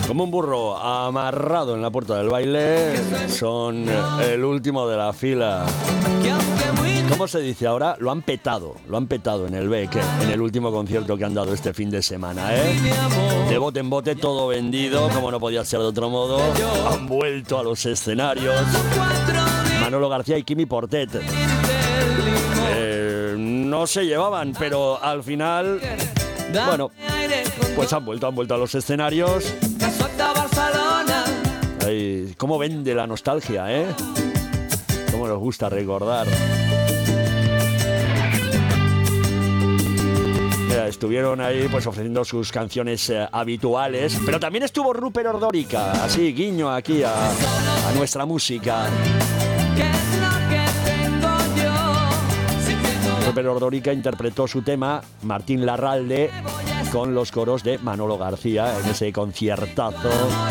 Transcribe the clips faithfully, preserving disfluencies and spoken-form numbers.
Como un burro amarrado en la puerta del baile, son el último de la fila. ¿Cómo se dice ahora? Lo han petado, lo han petado en el B E C, en el último concierto que han dado este fin de semana, ¿eh? De bote en bote, todo vendido, como no podía ser de otro modo. Han vuelto a los escenarios Manolo García y Quimi Portet. Eh, no se llevaban, pero al final, bueno, pues han vuelto, han vuelto a los escenarios. Ay, cómo vende la nostalgia, ¿eh? Cómo nos gusta recordar. Mira, estuvieron ahí pues ofreciendo sus canciones eh, habituales, pero también estuvo Rupert Ordórica, así guiño aquí a, a nuestra música. Rupert Ordórica interpretó su tema Martín Larralde con los coros de Manolo García en ese conciertazo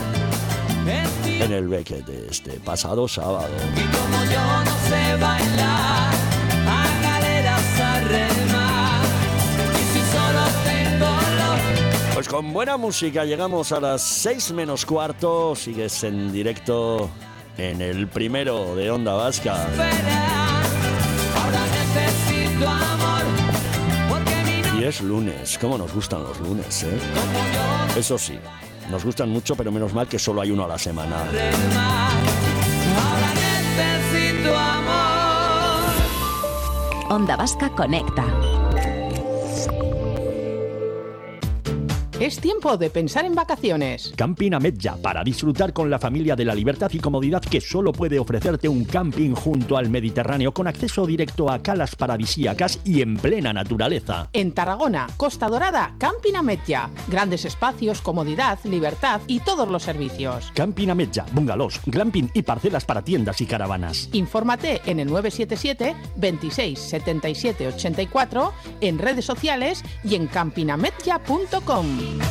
en el B E C de este pasado sábado. Y como yo no sé bailar, a galeras a remar, y si solo tengo los... Pues con buena música llegamos a las seis menos cuarto. Sigues en directo en el primero de Onda Vasca. Ahora necesito amor, porque mi... Y es lunes, cómo nos gustan los lunes, ¿eh? Eso sí, nos gustan mucho, pero menos mal que solo hay uno a la semana. Ahora necesito amor. Onda Vasca conecta. Es tiempo de pensar en vacaciones. Camping Ametlla, para disfrutar con la familia de la libertad y comodidad que solo puede ofrecerte un camping junto al Mediterráneo, con acceso directo a calas paradisíacas y en plena naturaleza. En Tarragona, Costa Dorada, Camping Ametlla. Grandes espacios, comodidad, libertad y todos los servicios. Camping Ametlla, bungalows, glamping y parcelas para tiendas y caravanas. Infórmate en el nueve siete siete, veintiséis, setenta y siete, ochenta y cuatro, en redes sociales y en camping ametlla punto com.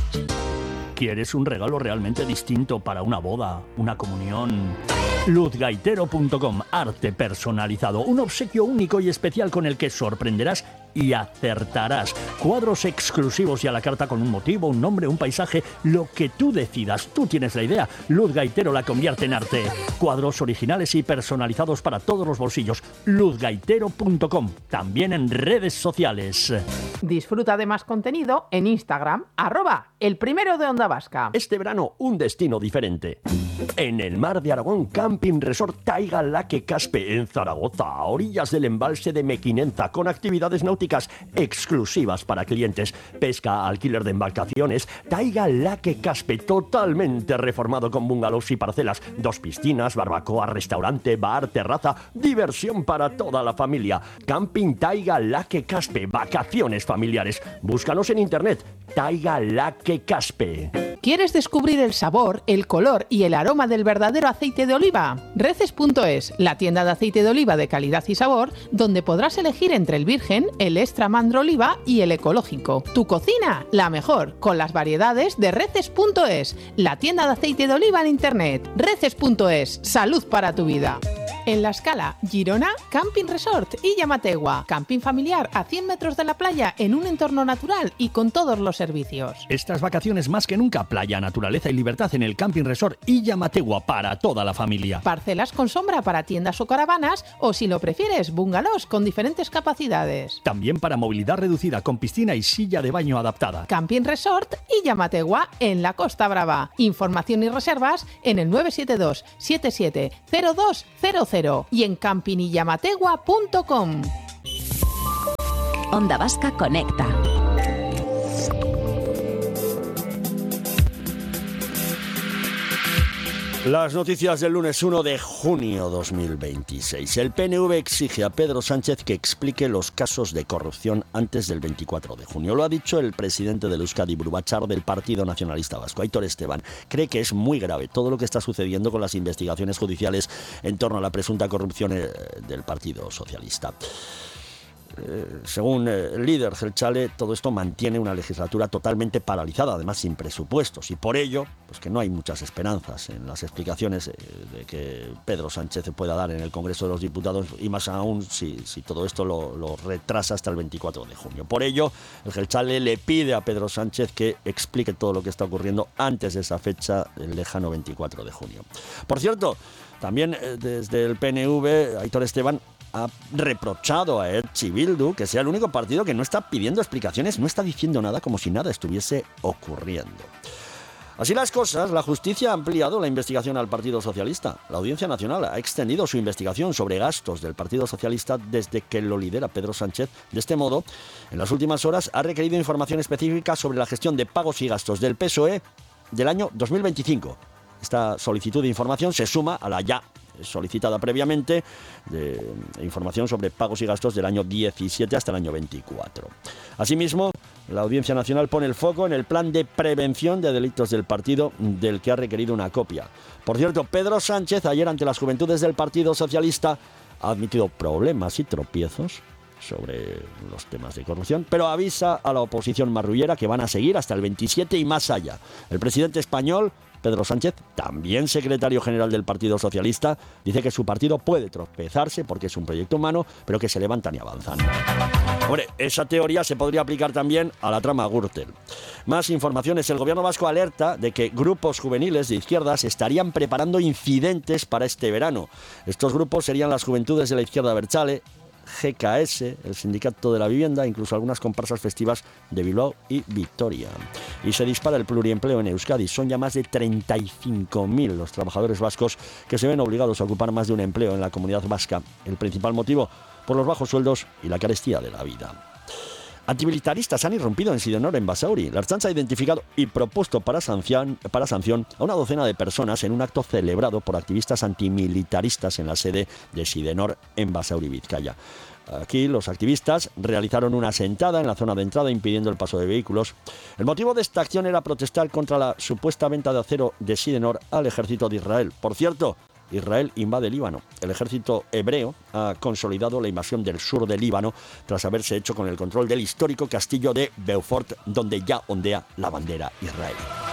¿Quieres un regalo realmente distinto para una boda, una comunión? luz gaitero punto com, arte personalizado, un obsequio único y especial con el que sorprenderás y acertarás. Cuadros exclusivos y a la carta con un motivo, un nombre, un paisaje, lo que tú decidas. Tú tienes la idea. Luz Gaitero la convierte en arte. Cuadros originales y personalizados para todos los bolsillos. luz gaitero punto com, también en redes sociales. Disfruta de más contenido en Instagram, arroba el primero de Onda Vasca. Este verano, un destino diferente. En el mar de Aragón, Camping Resort Taiga Laque Caspe, en Zaragoza, a orillas del embalse de Mequinenza, con actividades náuticas exclusivas para clientes, pesca, alquiler de embarcaciones. Taiga Laque Caspe, totalmente reformado con bungalows y parcelas, dos piscinas, barbacoa, restaurante, bar, terraza, diversión para toda la familia. Camping Taiga Laque Caspe, vacaciones familiares. Búscanos en internet, Taiga Laque Caspe. ¿Quieres descubrir el sabor, el color y el aroma del verdadero aceite de oliva? Reces punto es, la tienda de aceite de oliva de calidad y sabor, donde podrás elegir entre el virgen, el extra mandro oliva y el ecológico. Tu cocina, la mejor, con las variedades de Reces punto es, la tienda de aceite de oliva en internet. Reces punto es, salud para tu vida. En La Escala, Girona, Camping Resort y Llamategua. Camping familiar a cien metros de la playa en un entorno natural y con todos los servicios. Estas vacaciones más que nunca, playa, naturaleza y libertad en el Camping Resort y Llamategua para toda la familia. Parcelas con sombra para tiendas o caravanas, o si lo prefieres, bungalows con diferentes capacidades. También para movilidad reducida con piscina y silla de baño adaptada. Camping Resort y Llamategua en la Costa Brava. Información y reservas en el nueve siete dos, siete siete cero dos cero cero y en camping y llamategua punto com. Onda Vasca conecta. Las noticias del lunes uno de junio dos mil veintiséis. El P N V exige a Pedro Sánchez que explique los casos de corrupción antes del veinticuatro de junio. Lo ha dicho el presidente del Euskadi Burubachar del Partido Nacionalista Vasco, Aitor Esteban. Cree que es muy grave todo lo que está sucediendo con las investigaciones judiciales en torno a la presunta corrupción del Partido Socialista. eh, según eh, el líder Gelchale, todo esto mantiene una legislatura totalmente paralizada, además sin presupuestos, y por ello, pues que no hay muchas esperanzas en las explicaciones eh, de que Pedro Sánchez pueda dar en el Congreso de los Diputados, y más aún si, si todo esto lo, lo retrasa hasta el veinticuatro de junio. Por ello, el Gelchale le pide a Pedro Sánchez que explique todo lo que está ocurriendo antes de esa fecha, el lejano veinticuatro de junio. Por cierto, también eh, desde el P N V, Aitor Esteban ha reprochado a Etxe Bildu que sea el único partido que no está pidiendo explicaciones, no está diciendo nada, como si nada estuviese ocurriendo. Así las cosas, la justicia ha ampliado la investigación al Partido Socialista. La Audiencia Nacional ha extendido su investigación sobre gastos del Partido Socialista desde que lo lidera Pedro Sánchez. De este modo, en las últimas horas ha requerido información específica sobre la gestión de pagos y gastos del P S O E del año dos mil veinticinco. Esta solicitud de información se suma a la ya solicitada previamente de información sobre pagos y gastos del año diecisiete hasta el año veinticuatro. Asimismo, la Audiencia Nacional pone el foco en el plan de prevención de delitos del partido, del que ha requerido una copia. Por cierto, Pedro Sánchez ayer ante las juventudes del Partido Socialista ha admitido problemas y tropiezos sobre los temas de corrupción, pero avisa a la oposición marrullera que van a seguir hasta el veintisiete y más allá. El presidente español, Pedro Sánchez, también secretario general del Partido Socialista, dice que su partido puede tropezarse porque es un proyecto humano, pero que se levantan y avanzan. Hombre, esa teoría se podría aplicar también a la trama Gürtel. Más informaciones. El gobierno vasco alerta de que grupos juveniles de izquierdas estarían preparando incidentes para este verano. Estos grupos serían las Juventudes de la Izquierda Abertzale, G K S, el Sindicato de la Vivienda, incluso algunas comparsas festivas de Bilbao y Vitoria. Y se dispara el pluriempleo en Euskadi. Son ya más de treinta y cinco mil los trabajadores vascos que se ven obligados a ocupar más de un empleo en la comunidad vasca. El principal motivo, por los bajos sueldos y la carestía de la vida. Antimilitaristas han irrumpido en Sidenor, en Basauri. La Ertzaintza ha identificado y propuesto para sanción, para sanción a una docena de personas en un acto celebrado por activistas antimilitaristas en la sede de Sidenor, en Basauri, Vizcaya. Aquí los activistas realizaron una sentada en la zona de entrada impidiendo el paso de vehículos. El motivo de esta acción era protestar contra la supuesta venta de acero de Sidenor al ejército de Israel. Por cierto, Israel invade Líbano. El ejército hebreo ha consolidado la invasión del sur de Líbano tras haberse hecho con el control del histórico castillo de Beaufort, donde ya ondea la bandera israelí.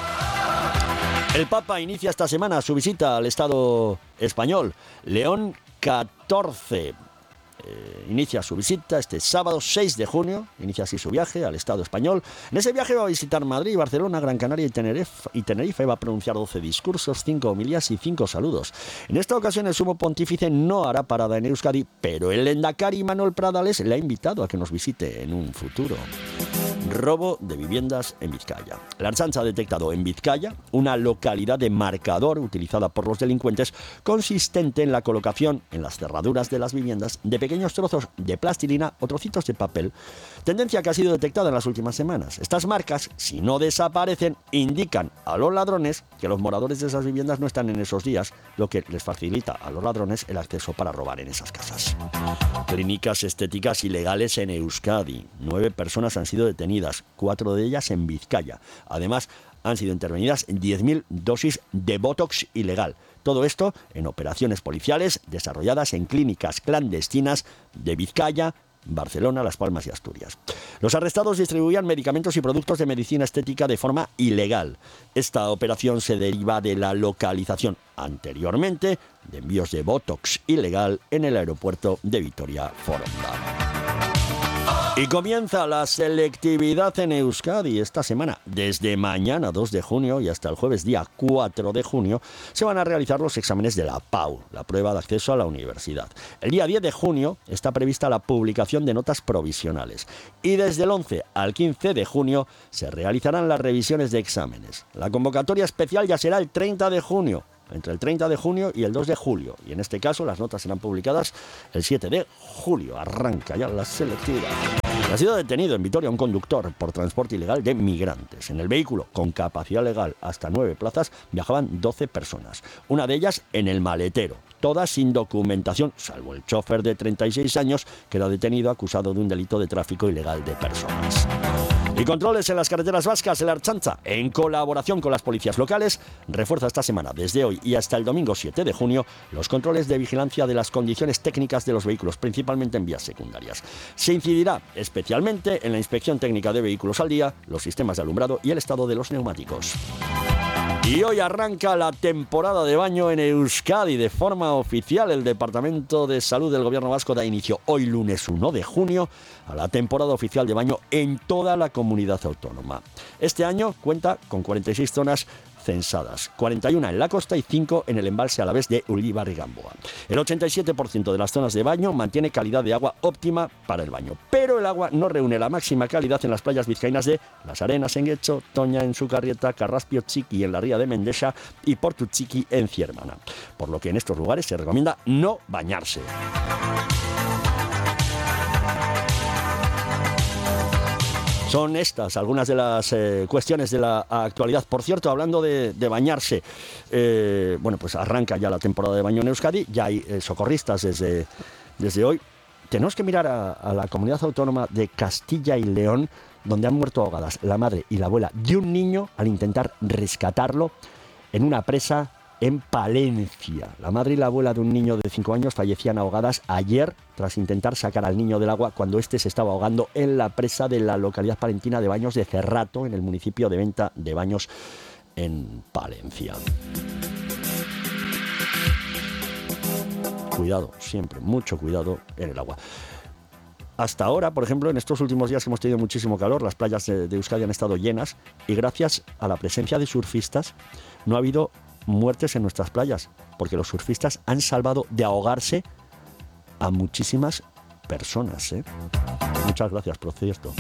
El Papa inicia esta semana su visita al Estado español. León catorce eh, inicia su visita este sábado seis de junio, inicia así su viaje al Estado español. En ese viaje va a visitar Madrid, Barcelona, Gran Canaria y Tenerife, y Tenerife va a pronunciar doce discursos, cinco homilías y cinco saludos. En esta ocasión el sumo pontífice no hará parada en Euskadi, pero el lehendakari Manuel Pradales le ha invitado a que nos visite en un futuro. Robo de viviendas en Vizcaya. La Ertzaintza ha detectado en Vizcaya una localidad de marcador utilizada por los delincuentes, consistente en la colocación en las cerraduras de las viviendas de pequeños trozos de plastilina o trocitos de papel, tendencia que ha sido detectada en las últimas semanas. Estas marcas, si no desaparecen, indican a los ladrones que los moradores de esas viviendas no están en esos días, lo que les facilita a los ladrones el acceso para robar en esas casas. Clínicas estéticas ilegales en Euskadi. Nueve personas han sido detenidas, cuatro de ellas en Vizcaya. Además, han sido intervenidas diez mil dosis de Botox ilegal. Todo esto en operaciones policiales desarrolladas en clínicas clandestinas de Vizcaya, Barcelona, Las Palmas y Asturias. Los arrestados distribuían medicamentos y productos de medicina estética de forma ilegal. Esta operación se deriva de la localización anteriormente de envíos de Botox ilegal en el aeropuerto de Vitoria-Foronda. Y comienza la selectividad en Euskadi esta semana. Desde mañana dos de junio y hasta el jueves día cuatro de junio se van a realizar los exámenes de la P A U, la prueba de acceso a la universidad. El día diez de junio está prevista la publicación de notas provisionales y desde el once al quince de junio se realizarán las revisiones de exámenes. La convocatoria especial ya será el treinta de junio. Entre el treinta de junio y el dos de julio. Y en este caso las notas serán publicadas el siete de julio. Arranca ya la selectividad. Ha sido detenido en Vitoria un conductor por transporte ilegal de migrantes. En el vehículo, con capacidad legal hasta nueve plazas, viajaban doce personas. Una de ellas en el maletero. todas sin documentación, salvo el chofer de treinta y seis años que era detenido acusado de un delito de tráfico ilegal de personas. Y controles en las carreteras vascas. El Ertzaintza, en colaboración con las policías locales, refuerza esta semana, desde hoy y hasta el domingo siete de junio, los controles de vigilancia de las condiciones técnicas de los vehículos, principalmente en vías secundarias. Se incidirá especialmente en la inspección técnica de vehículos al día, los sistemas de alumbrado y el estado de los neumáticos. Y hoy arranca la temporada de baño en Euskadi. De forma oficial, el Departamento de Salud del Gobierno vasco da inicio hoy lunes uno de junio a la temporada oficial de baño en toda la comunidad autónoma. Este año cuenta con cuarenta y seis zonas censadas, cuarenta y una en la costa y cinco en el embalse alavés de Ullíbar y Gamboa. El ochenta y siete por ciento de las zonas de baño mantiene calidad de agua óptima para el baño, pero el agua no reúne la máxima calidad en las playas vizcaínas de Las Arenas en Guecho, Toña en Sucarrieta, Carraspio Txiki en la ría de Mendexa y Portu Txiki en Ciermana, por lo que en estos lugares se recomienda no bañarse. Son estas algunas de las eh, cuestiones de la actualidad. Por cierto, hablando de, de bañarse, eh, bueno, pues arranca ya la temporada de baño en Euskadi, ya hay eh, socorristas desde, desde hoy. Tenemos que mirar a, a la comunidad autónoma de Castilla y León, donde han muerto ahogadas la madre y la abuela de un niño al intentar rescatarlo en una presa en Palencia. La madre y la abuela de un niño de cinco años fallecían ahogadas ayer tras intentar sacar al niño del agua cuando éste se estaba ahogando en la presa de la localidad palentina de Baños de Cerrato, en el municipio de Venta de Baños, en Palencia. Cuidado, siempre, mucho cuidado en el agua. Hasta ahora, por ejemplo, en estos últimos días que hemos tenido muchísimo calor, las playas de, de Euskadi han estado llenas y gracias a la presencia de surfistas no ha habido muertes en nuestras playas, porque los surfistas han salvado de ahogarse a muchísimas personas, ¿eh? Muchas gracias, por cierto.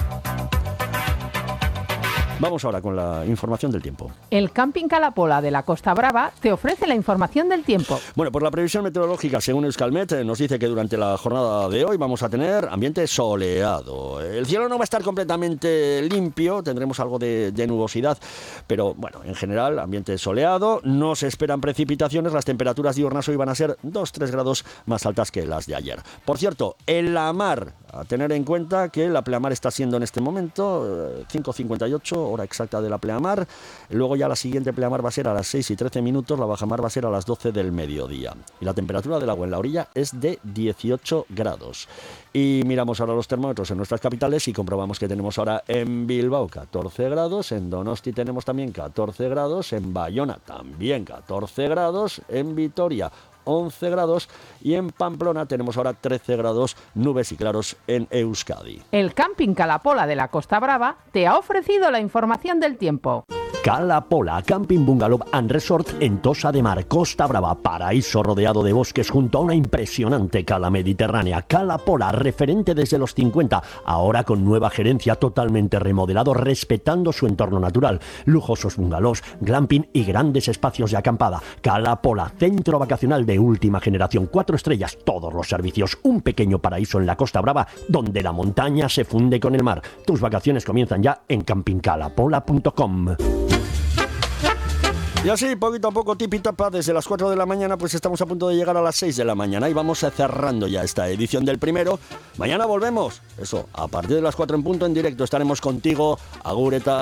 Vamos ahora con la información del tiempo. El Camping Calapola de la Costa Brava te ofrece la información del tiempo. Bueno, pues la previsión meteorológica, según Euskalmet, nos dice que durante la jornada de hoy vamos a tener ambiente soleado. El cielo no va a estar completamente limpio, tendremos algo de, de nubosidad, pero bueno, en general, ambiente soleado. No se esperan precipitaciones, las temperaturas diurnas hoy van a ser dos a tres grados más altas que las de ayer. Por cierto, en la mar, a tener en cuenta que la pleamar está siendo en este momento cinco cincuenta y ocho, hora exacta de la pleamar. Luego ya la siguiente pleamar va a ser a las seis y trece minutos, la bajamar va a ser a las doce del mediodía. Y la temperatura del agua en la orilla es de dieciocho grados. Y miramos ahora los termómetros en nuestras capitales y comprobamos que tenemos ahora en Bilbao catorce grados, en Donosti tenemos también catorce grados, en Bayona también catorce grados, en Vitoria once grados y en Pamplona tenemos ahora trece grados, nubes y claros en Euskadi. El Camping Calapola de la Costa Brava te ha ofrecido la información del tiempo. Calapola, Camping Bungalow and Resort en Tossa de Mar, Costa Brava, paraíso rodeado de bosques junto a una impresionante cala mediterránea. Calapola, referente desde los cincuenta, ahora con nueva gerencia, totalmente remodelado, respetando su entorno natural. Lujosos bungalows, glamping y grandes espacios de acampada. Calapola, centro vacacional de última generación, cuatro estrellas, todos los servicios, un pequeño paraíso en la Costa Brava, donde la montaña se funde con el mar. Tus vacaciones comienzan ya en camping calapola punto com. Y así, poquito a poco, tipi tapa, desde las cuatro de la mañana, pues estamos a punto de llegar a las seis de la mañana y vamos cerrando ya esta edición del primero. Mañana volvemos, eso, a partir de las cuatro en punto en directo estaremos contigo, agureta.